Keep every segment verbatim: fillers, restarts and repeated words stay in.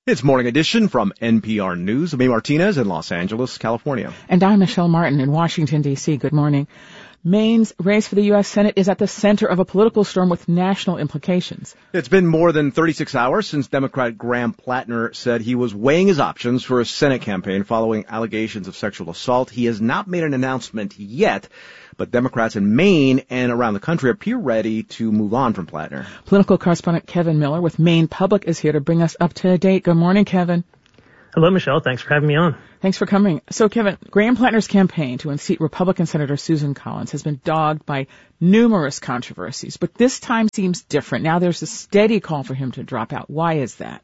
It's Morning Edition from N P R News. I'm Martinez in Los Angeles, California. And I'm Michelle Martin in Washington, D C Good morning. Maine's race for the U S Senate is at the center of a political storm with national implications. It's been more than thirty-six hours since Democrat Graham Plattner said he was weighing his options for a Senate campaign following allegations of sexual assault. He has not made an announcement yet, but Democrats in Maine and around the country appear ready to move on from Plattner. Political correspondent Kevin Miller with Maine Public is here to bring us up to date. Good morning, Kevin. Hello, Michelle. Thanks for having me on. Thanks for coming. So, Kevin, Graham Plattner's campaign to unseat Republican Senator Susan Collins has been dogged by numerous controversies, but this time seems different. Now there's a steady call for him to drop out. Why is that?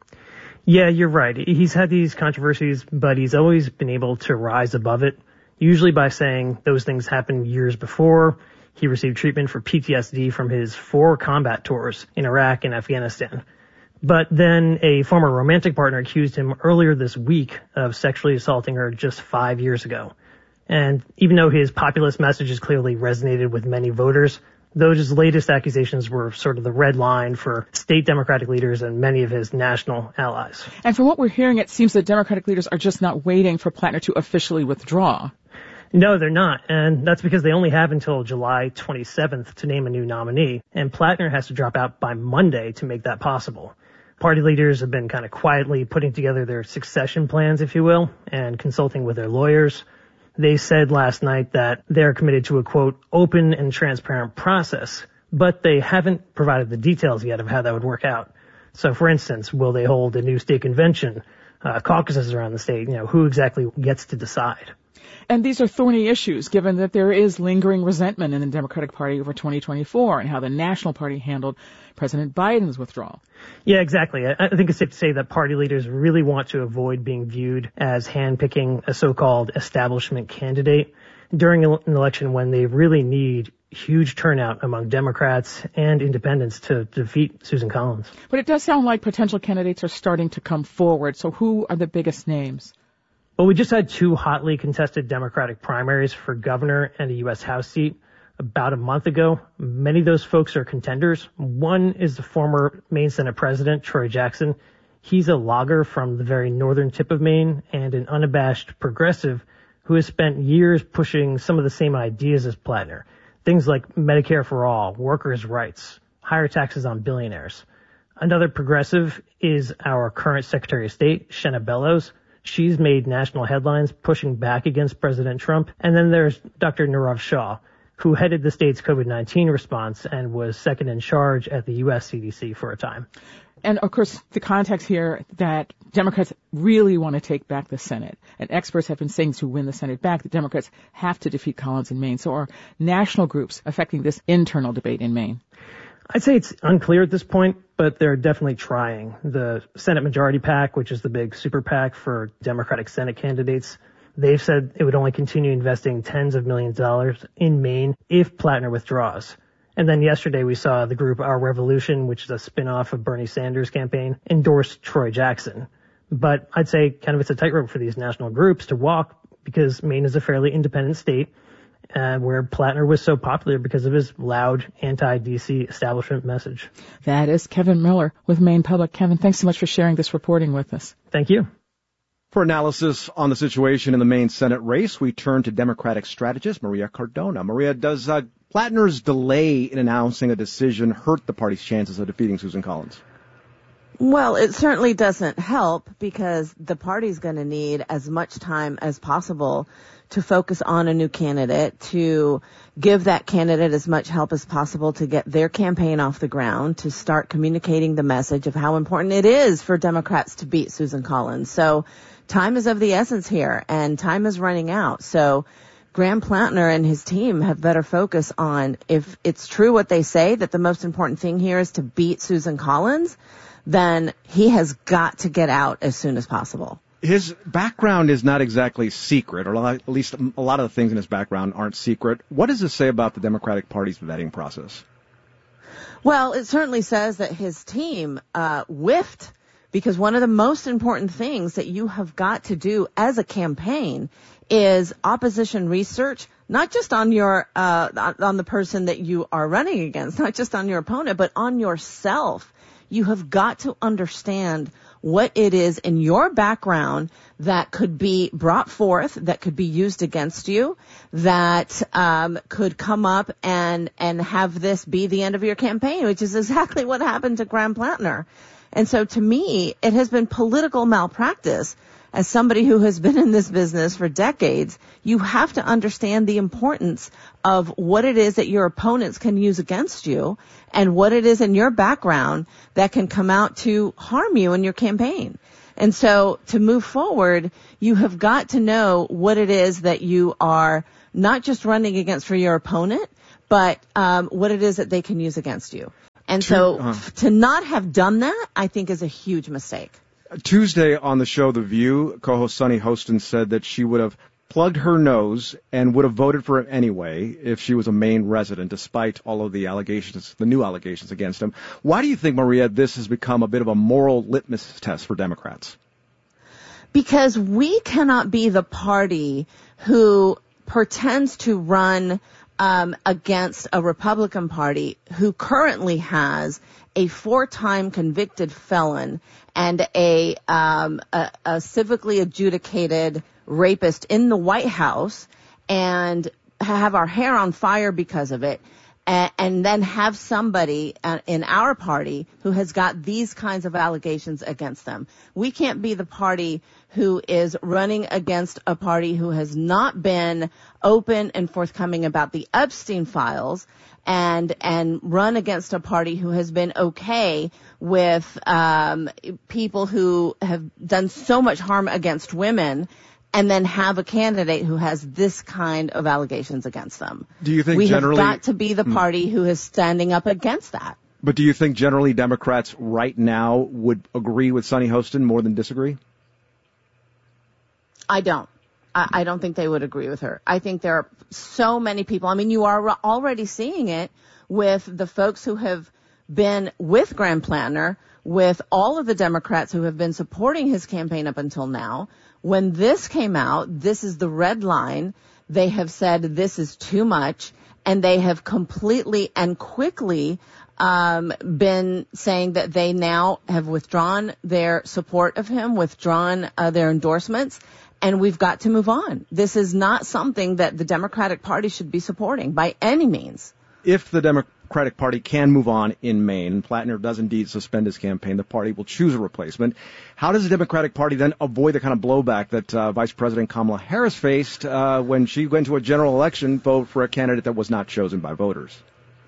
Yeah, you're right. He's had these controversies, but he's always been able to rise above it, usually by saying those things happened years before. He received treatment for P T S D from his four combat tours in Iraq and Afghanistan. But then a former romantic partner accused him earlier this week of sexually assaulting her just five years ago. And even though his populist messages clearly resonated with many voters, those latest accusations were sort of the red line for state Democratic leaders and many of his national allies. And from what we're hearing, it seems that Democratic leaders are just not waiting for Plattner to officially withdraw. No, they're not. And that's because they only have until July twenty-seventh to name a new nominee. And Plattner has to drop out by Monday to make that possible. Party leaders have been kind of quietly putting together their succession plans, if you will, and consulting with their lawyers. They said last night that they're committed to a, quote, open and transparent process, but they haven't provided the details yet of how that would work out. So, for instance, will they hold a new state convention, uh, caucuses around the state? You know, who exactly gets to decide? And these are thorny issues, given that there is lingering resentment in the Democratic Party over twenty twenty-four and how the National Party handled President Biden's withdrawal. Yeah, exactly. I think it's safe to say that party leaders really want to avoid being viewed as handpicking a so-called establishment candidate during an election when they really need huge turnout among Democrats and independents to defeat Susan Collins. But it does sound like potential candidates are starting to come forward. So who are the biggest names? Well, we just had two hotly contested Democratic primaries for governor and a U S House seat about a month ago. Many of those folks are contenders. One is the former Maine Senate President, Troy Jackson. He's a logger from the very northern tip of Maine and an unabashed progressive who has spent years pushing some of the same ideas as Plattner. Things like Medicare for all, workers' rights, higher taxes on billionaires. Another progressive is our current Secretary of State, Shenna Bellows. She's made national headlines pushing back against President Trump. And then there's Doctor Nirav Shah, who headed the state's COVID nineteen response and was second in charge at the U S C D C for a time. And, of course, the context here that Democrats really want to take back the Senate. And experts have been saying to win the Senate back, the Democrats have to defeat Collins in Maine. So are national groups affecting this internal debate in Maine? I'd say it's unclear at this point, but they're definitely trying. The Senate Majority PAC, which is the big super PAC for Democratic Senate candidates, they've said it would only continue investing tens of millions of dollars in Maine if Plattner withdraws. And then yesterday we saw the group Our Revolution, which is a spin-off of Bernie Sanders' campaign, endorse Troy Jackson. But I'd say kind of it's a tightrope for these national groups to walk because Maine is a fairly independent state. Uh, where Plattner was so popular because of his loud anti-D C establishment message. That is Kevin Miller with Maine Public. Kevin, thanks so much for sharing this reporting with us. Thank you. For analysis on the situation in the Maine Senate race, we turn to Democratic strategist Maria Cardona. Maria, does uh, Plattner's delay in announcing a decision hurt the party's chances of defeating Susan Collins? Well, it certainly doesn't help because the party's going to need as much time as possible to focus on a new candidate, to give that candidate as much help as possible to get their campaign off the ground, to start communicating the message of how important it is for Democrats to beat Susan Collins. So time is of the essence here, and time is running out. So Graham Plattner and his team have better focus on, if it's true what they say, that the most important thing here is to beat Susan Collins, then he has got to get out as soon as possible. His background is not exactly secret, or at least a lot of the things in his background aren't secret. What does this say about the Democratic Party's vetting process? Well, it certainly says that his team uh, whiffed, because one of the most important things that you have got to do as a campaign is opposition research, not just on your uh, on the person that you are running against, not just on your opponent, but on yourself. You have got to understand what it is in your background that could be brought forth, that could be used against you, that um, could come up and and have this be the end of your campaign, which is exactly what happened to Graham Plattner. And so to me, it has been political malpractice. As somebody who has been in this business for decades, you have to understand the importance of what it is that your opponents can use against you and what it is in your background that can come out to harm you in your campaign. And so to move forward, you have got to know what it is that you are not just running against for your opponent, but um, what it is that they can use against you. And so uh, to not have done that, I think, is a huge mistake. Tuesday on the show The View, co-host Sunny Hostin said that she would have plugged her nose and would have voted for him anyway if she was a Maine resident, despite all of the allegations, the new allegations against him. Why do you think, Maria, this has become a bit of a moral litmus test for Democrats? Because we cannot be the party who pretends to run um, against a Republican Party who currently has a four-time convicted felon and a, um, a, a civically adjudicated rapist in the White House and have our hair on fire because of it, and, and then have somebody uh, in our party who has got these kinds of allegations against them. We can't be the party who is running against a party who has not been open and forthcoming about the Epstein files, and and run against a party who has been okay with um, people who have done so much harm against women, and then have a candidate who has this kind of allegations against them. Do you think we generally, have got to be the party who is standing up against that? But do you think generally Democrats right now would agree with Sunny Hostin more than disagree? I don't. I don't think they would agree with her. I think there are so many people. I mean, you are already seeing it with the folks who have been with Graham Plattner, with all of the Democrats who have been supporting his campaign up until now. When this came out, this is the red line. They have said this is too much, and they have completely and quickly um, been saying that they now have withdrawn their support of him, withdrawn uh, their endorsements. And we've got to move on. This is not something that the Democratic Party should be supporting by any means. If the Democratic Party can move on in Maine, and Plattner does indeed suspend his campaign, the party will choose a replacement. How does the Democratic Party then avoid the kind of blowback that uh, Vice President Kamala Harris faced uh, when she went to a general election vote for a candidate that was not chosen by voters?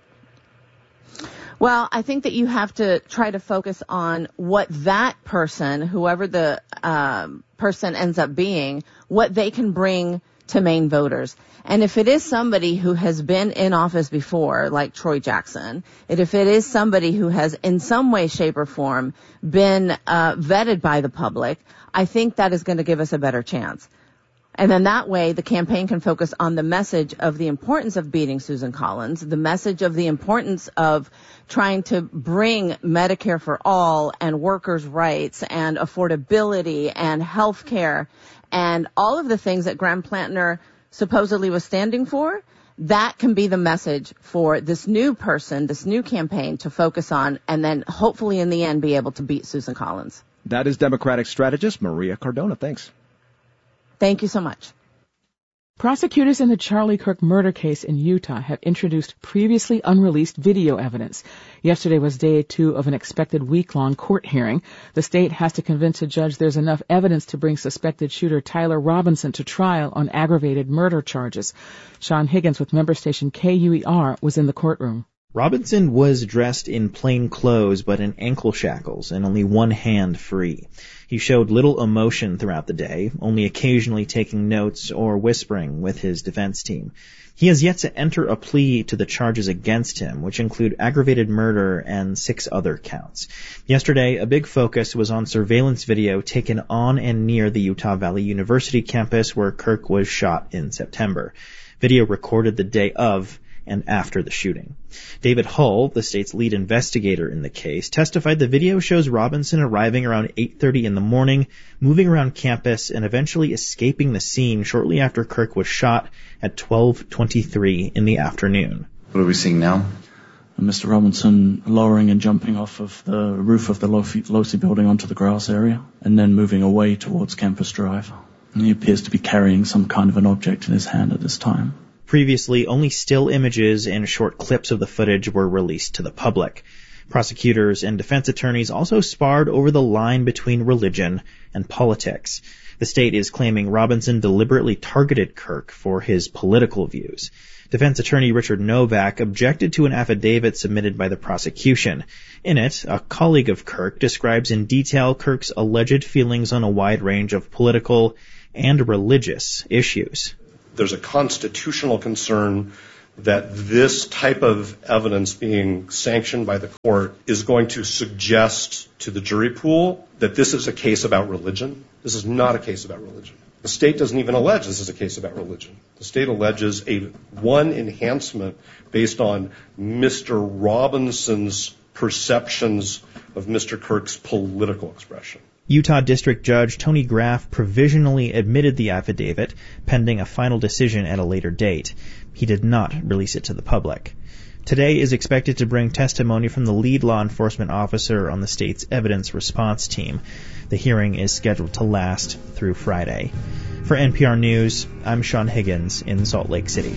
Well, I think that you have to try to focus on what that person, whoever the um, person ends up being, what they can bring to Maine voters. And if it is somebody who has been in office before, like Troy Jackson, and if it is somebody who has in some way, shape, or form been uh, vetted by the public, I think that is going to give us a better chance. And then that way, the campaign can focus on the message of the importance of beating Susan Collins, the message of the importance of trying to bring Medicare for all and workers' rights and affordability and health care and all of the things that Graham Plattner supposedly was standing for. That can be the message for this new person, this new campaign to focus on, and then hopefully in the end be able to beat Susan Collins. That is Democratic strategist Maria Cardona. Thanks. Thank you so much. Prosecutors in the Charlie Kirk murder case in Utah have introduced previously unreleased video evidence. Yesterday was day two of an expected week-long court hearing. The state has to convince a judge there's enough evidence to bring suspected shooter Tyler Robinson to trial on aggravated murder charges. Sean Higgins with member station K U E R was in the courtroom. Robinson was dressed in plain clothes but in ankle shackles and only one hand free. He showed little emotion throughout the day, only occasionally taking notes or whispering with his defense team. He has yet to enter a plea to the charges against him, which include aggravated murder and six other counts. Yesterday, a big focus was on surveillance video taken on and near the Utah Valley University campus where Kirk was shot in September. Video recorded the day of and after the shooting. David Hull, the state's lead investigator in the case, testified the video shows Robinson arriving around eight thirty in the morning, moving around campus, and eventually escaping the scene shortly after Kirk was shot at twelve twenty-three in the afternoon. What are we seeing now? Mister Robinson lowering and jumping off of the roof of the Losi building onto the grass area, and then moving away towards Campus Drive. And he appears to be carrying some kind of an object in his hand at this time. Previously, only still images and short clips of the footage were released to the public. Prosecutors and defense attorneys also sparred over the line between religion and politics. The state is claiming Robinson deliberately targeted Kirk for his political views. Defense attorney Richard Novak objected to an affidavit submitted by the prosecution. In it, a colleague of Kirk describes in detail Kirk's alleged feelings on a wide range of political and religious issues. There's a constitutional concern that this type of evidence being sanctioned by the court is going to suggest to the jury pool that this is a case about religion. This is not a case about religion. The state doesn't even allege this is a case about religion. The state alleges a one enhancement based on Mister Robinson's perceptions of Mister Kirk's political expression. Utah District Judge Tony Graff provisionally admitted the affidavit, pending a final decision at a later date. He did not release it to the public. Today is expected to bring testimony from the lead law enforcement officer on the state's evidence response team. The hearing is scheduled to last through Friday. For N P R News, I'm Sean Higgins in Salt Lake City.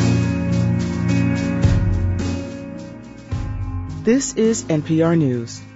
This is N P R News.